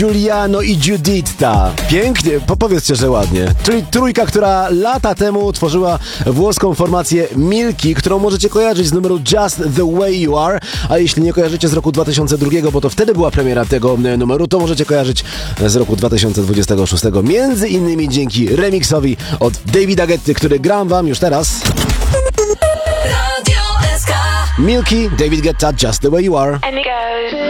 Giuliano i Giuditta. Pięknie, powiedzcie, że ładnie. Czyli trójka, która lata temu tworzyła włoską formację Milky, którą możecie kojarzyć z numeru Just the Way You Are, a jeśli nie kojarzycie z roku 2002, bo to wtedy była premiera tego numeru, to możecie kojarzyć z roku 2026, między innymi dzięki remiksowi od Davida Guetty, który gram wam już teraz. Milky, David Guetta, Just the Way You Are. And it goes.